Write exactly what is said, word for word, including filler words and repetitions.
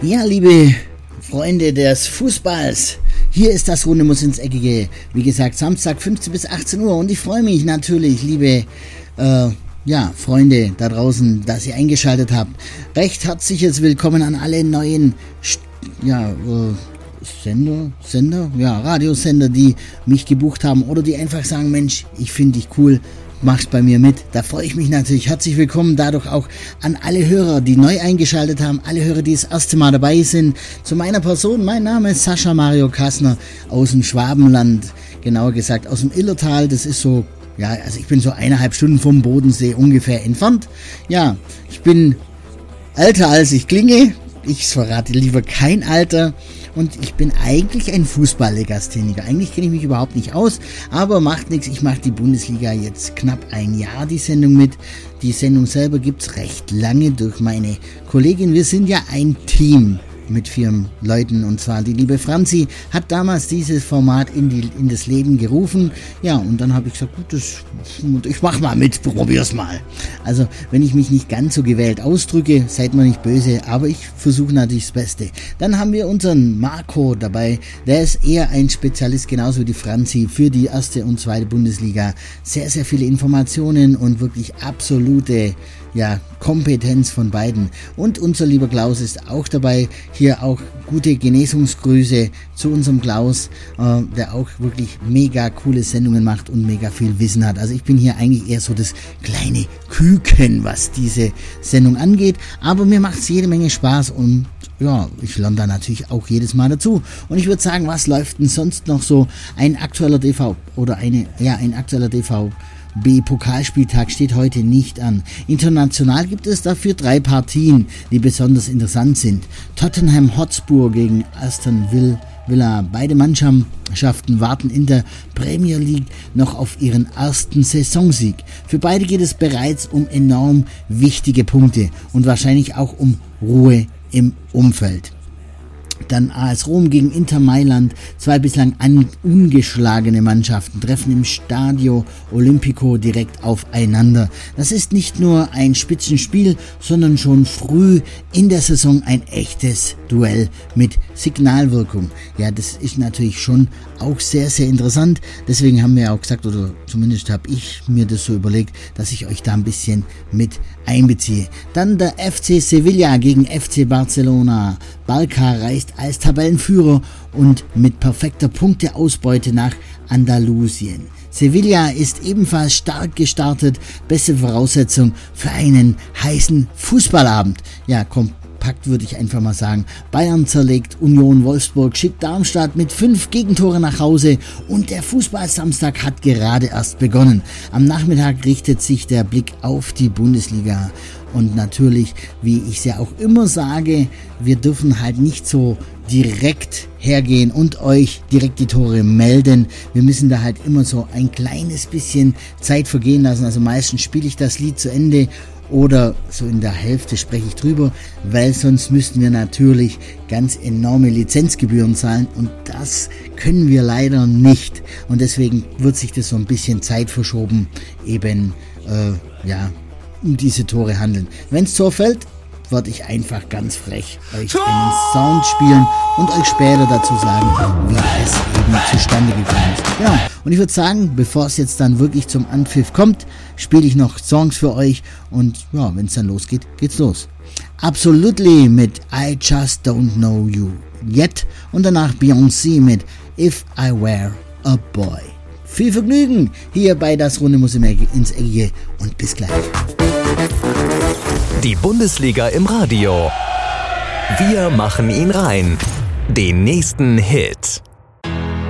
Ja, liebe Freunde des Fußballs, hier ist das Runde muss ins Eckige. Wie gesagt, Samstag fünfzehn bis achtzehn Uhr und ich freue mich natürlich, liebe äh, ja, Freunde da draußen, dass ihr eingeschaltet habt. Recht herzliches Willkommen an alle neuen ja, äh, Sender, Sender, ja, Radiosender, die mich gebucht haben oder die einfach sagen, Mensch, ich finde dich cool, machst bei mir mit. Da freue ich mich natürlich. Herzlich willkommen dadurch auch an alle Hörer, die neu eingeschaltet haben, alle Hörer, die das erste Mal dabei sind. Zu meiner Person, mein Name ist Sascha Mario Kassner aus dem Schwabenland, genauer gesagt aus dem Illertal. Das ist so, ja, also ich bin so eineinhalb Stunden vom Bodensee ungefähr entfernt. Ja, ich bin älter als ich klinge. Ich verrate lieber kein Alter. Und ich bin eigentlich ein Fußball-Legastheniker. Eigentlich kenne ich mich überhaupt nicht aus, aber macht nichts. Ich mache die Bundesliga jetzt knapp ein Jahr, die Sendung mit. Die Sendung selber gibt's recht lange durch meine Kollegin. Wir sind ja ein Team mit vier Leuten, und zwar die liebe Franzi hat damals dieses Format in, die, in das Leben gerufen. Ja, und dann habe ich gesagt, gut, das, ich mach mal mit, probier's mal. Also, wenn ich mich nicht ganz so gewählt ausdrücke, seid mir nicht böse, aber ich versuche natürlich das Beste. Dann haben wir unseren Marco dabei, der ist eher ein Spezialist, genauso wie die Franzi, für die erste und zweite Bundesliga. Sehr, sehr viele Informationen und wirklich absolute ja, Kompetenz von beiden. Und unser lieber Klaus ist auch dabei. Hier auch gute Genesungsgrüße zu unserem Klaus, äh, der auch wirklich mega coole Sendungen macht und mega viel Wissen hat. Also ich bin hier eigentlich eher so das kleine Küken, was diese Sendung angeht. Aber mir macht es jede Menge Spaß und ja, ich lerne da natürlich auch jedes Mal dazu. Und ich würde sagen, was läuft denn sonst noch so? Ein aktueller D V oder eine, ja, ein aktueller D V B-Pokalspieltag steht heute nicht an. International gibt es dafür drei Partien, die besonders interessant sind. Tottenham Hotspur gegen Aston Villa. Beide Mannschaften warten in der Premier League noch auf ihren ersten Saisonsieg. Für beide geht es bereits um enorm wichtige Punkte und wahrscheinlich auch um Ruhe im Umfeld. Dann A S Rom gegen Inter Mailand. Zwei bislang an, ungeschlagene Mannschaften treffen im Stadio Olimpico direkt aufeinander. Das ist nicht nur ein Spitzenspiel, sondern schon früh in der Saison ein echtes Duell mit Signalwirkung. Ja, das ist natürlich schon auch sehr, sehr interessant. Deswegen haben wir auch gesagt, oder zumindest habe ich mir das so überlegt, dass ich euch da ein bisschen mit einbeziehe. Dann der F C Sevilla gegen F C Barcelona. Barca reist als Tabellenführer und mit perfekter Punkteausbeute nach Andalusien. Sevilla ist ebenfalls stark gestartet. Beste Voraussetzung für einen heißen Fußballabend. Ja, kompakt würde ich einfach mal sagen. Bayern zerlegt Union Wolfsburg, schickt Darmstadt mit fünf Gegentore nach Hause und der Fußballsamstag hat gerade erst begonnen. Am Nachmittag richtet sich der Blick auf die Bundesliga. Und natürlich, wie ich es ja auch immer sage, wir dürfen halt nicht so direkt hergehen und euch direkt die Tore melden. Wir müssen da halt immer so ein kleines bisschen Zeit vergehen lassen. Also meistens spiele ich das Lied zu Ende oder so in der Hälfte spreche ich drüber, weil sonst müssten wir natürlich ganz enorme Lizenzgebühren zahlen und das können wir leider nicht. Und deswegen wird sich das so ein bisschen Zeit verschoben, eben, äh, ja, um diese Tore handeln. Wenn es Tor fällt, werde ich einfach ganz frech euch einen Sound spielen und euch später dazu sagen, wie es eben zustande gekommen ist. Genau. Und ich würde sagen, bevor es jetzt dann wirklich zum Anpfiff kommt, spiele ich noch Songs für euch und ja, wenn es dann losgeht, geht's los. Absolutely mit I Just Don't Know You Yet und danach Beyoncé mit If I Were a Boy. Viel Vergnügen hier bei Das Runde muss ins Eckige und bis gleich. Die Bundesliga im Radio. Wir machen ihn rein. Den nächsten Hit.